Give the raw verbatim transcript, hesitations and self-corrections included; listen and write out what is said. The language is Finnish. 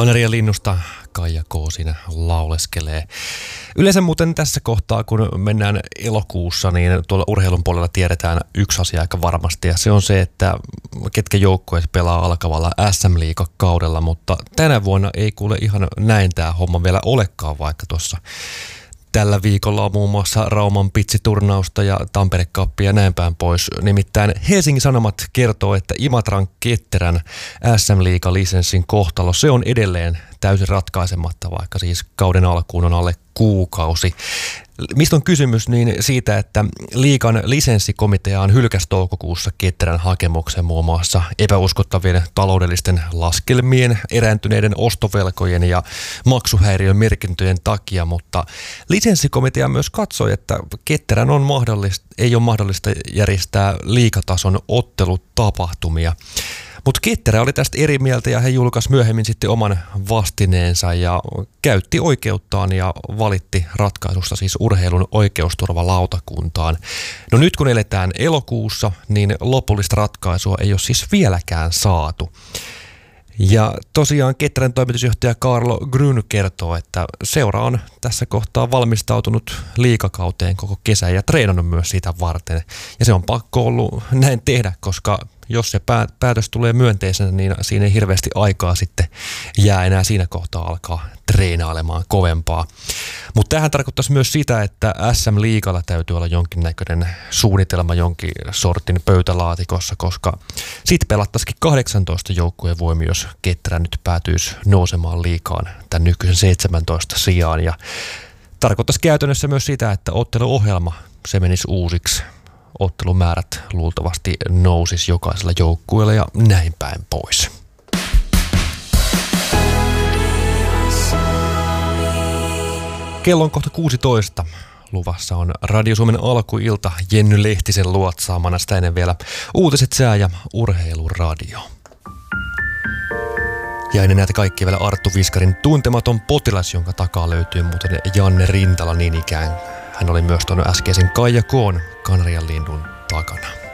Kanarian linnusta Kaija K. siinä lauleskelee. Yleensä muuten tässä kohtaa, kun mennään elokuussa, niin tuolla urheilun puolella tiedetään yksi asia aika varmasti. Ja se on se, että ketkä joukkueet pelaa alkavalla äs äm-liigakaudella, mutta tänä vuonna ei kuule ihan näin tämä homma vielä olekaan, vaikka tuossa tällä viikolla on muun muassa Rauman pitsiturnausta ja Tampere Cupia ja näin päin pois. Nimittäin Helsingin Sanomat kertoo, että Imatran Ketterän äs äm-liiga-lisenssin kohtalo, se on edelleen täysin ratkaisematta, vaikka siis kauden alkuun on alle kuukausi. Mistä on kysymys? Niin siitä, että liigan lisenssikomitea hylkäsi toukokuussa Ketterän hakemuksen muun muassa epäuskottavien taloudellisten laskelmien, erääntyneiden ostovelkojen ja maksuhäiriön merkintöjen takia, mutta lisenssikomitea myös katsoi, että Ketterän on mahdollista, ei ole mahdollista järjestää liigatason ottelutapahtumia. Mutta Ketterä oli tästä eri mieltä ja he julkaisi myöhemmin sitten oman vastineensa ja käytti oikeuttaan ja valitti ratkaisusta siis urheilun oikeusturvalautakuntaan. No nyt kun eletään elokuussa, niin lopullista ratkaisua ei ole siis vieläkään saatu. Ja tosiaan Ketterän toimitusjohtaja Carlo Grün kertoo, että seura on tässä kohtaa valmistautunut liigakauteen koko kesän ja treenannut myös sitä varten. Ja se on pakko ollut näin tehdä, koska jos se päätös tulee myönteisenä, niin siinä ei hirveästi aikaa sitten jää enää siinä kohtaa alkaa treenailemaan kovempaa. Mutta tämähän tarkoittaisi myös sitä, että äs äm-liigalla täytyy olla jonkinnäköinen suunnitelma jonkin sortin pöytälaatikossa, koska sitten pelattaisikin kahdeksantoista joukkueen voimi, jos Ketterä nyt päätyisi nousemaan liigaan tämän nykyisen seitsemäntoista sijaan. Ja tarkoittaisi käytännössä myös sitä, että otteluohjelma se menisi uusiksi. Ottelumäärät luultavasti nousisi jokaisella joukkueella ja näin päin pois. Kello on kohta kuusitoista. Luvassa on Radio Suomen alkuilta Jenny Lehtisen luotsaamana, sitä ennen vielä uutiset, sää ja urheiluradio. Ja ennen näitä kaikkia vielä Arttu Viskarin Tuntematon potilas, jonka takaa löytyy muuten Janne Rintala niin ikään. Hän oli myös tuon äskeisen Kaija K:n Kanarian linnun takana.